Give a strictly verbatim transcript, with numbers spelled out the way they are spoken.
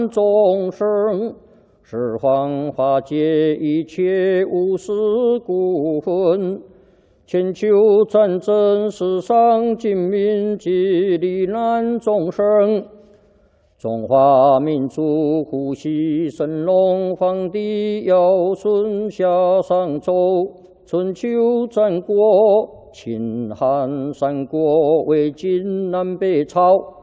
众生，十方化解一切无私故分。千秋战争，世上尽民及罹难众生。中华民族呼吸神龙，皇帝尧舜夏商周，春秋战国，秦汉三国，魏晋南北朝。